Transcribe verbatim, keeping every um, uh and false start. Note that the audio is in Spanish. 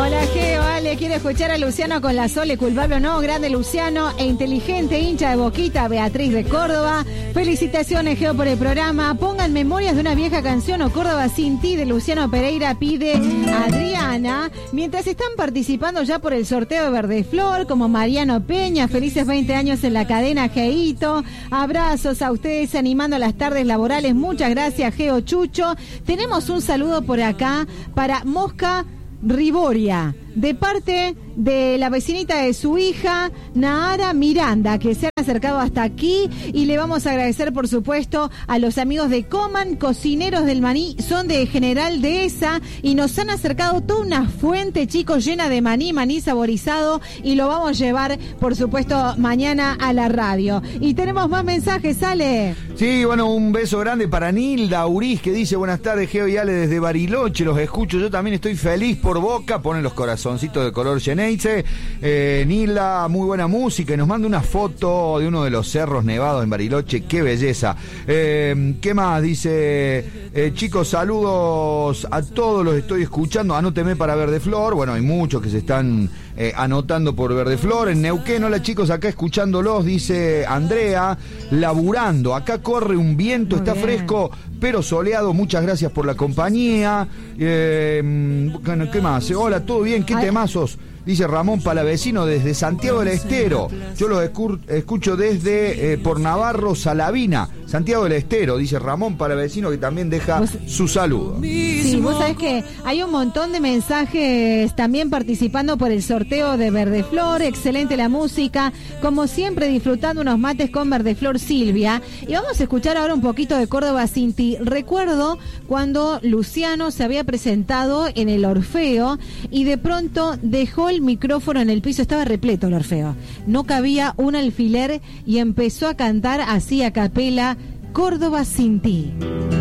Hola, Geo, Ale, quiero escuchar a Luciano con la Sole, culpable o no, grande Luciano e inteligente, hincha de Boquita, Beatriz de Córdoba. Felicitaciones, Geo, por el programa. Pongan memorias de una vieja canción o Córdoba sin ti de Luciano Pereira, pide Adriana. Mientras están participando ya por el sorteo de Verdeflor, como Mariano Peña, felices veinte años en la cadena, Geito. Abrazos a ustedes animando las tardes laborales. Muchas gracias, Geo Chucho. Tenemos un saludo por acá para Mosca Riboria, de parte de la vecinita de su hija, Nahara Miranda, que se han acercado hasta aquí, y le vamos a agradecer, por supuesto, a los amigos de Coman, cocineros del maní, son de General Dehesa, y nos han acercado toda una fuente, chicos, llena de maní, maní saborizado, y lo vamos a llevar, por supuesto, mañana a la radio. Y tenemos más mensajes, Ale. Sí, bueno, un beso grande para Nilda Uriz, que dice: buenas tardes, Geo y Ale, desde Bariloche, los escucho, yo también estoy feliz por Boca, ponen los corazoncitos de color Geneise. eh, Nilda, muy buena música, y nos manda una foto de uno de los cerros nevados en Bariloche, qué belleza. Eh, ¿qué más? Dice, eh, chicos, saludos a todos, los estoy escuchando, anóteme para Verdeflor. Bueno, hay muchos que se están eh, anotando por Verdeflor. En Neuquén, hola chicos, acá escuchándolos, dice Andrea, laburando, acá corre un viento, muy está bien. Fresco, pero soleado, muchas gracias por la compañía. Eh, ¿Qué más? Hola, ¿todo bien? ¿Qué temazos? Dice Ramón Palavecino desde Santiago del Estero. Yo los escu- escucho desde eh, por Navarro, Salavina, Santiago del Estero. Dice Ramón Palavecino, que también deja ¿Vos? su saludo. Sí, vos sabés que hay un montón de mensajes también participando por el sorteo de Verdeflor. Excelente la música. Como siempre, disfrutando unos mates con Verdeflor Silvia. Y vamos a escuchar ahora un poquito de Córdoba sin ti. Recuerdo cuando Luciano se había presentado en el Orfeo y de pronto dejó el micrófono en el piso, estaba repleto el Orfeo, no cabía un alfiler y empezó a cantar así a capela, Córdoba sin ti.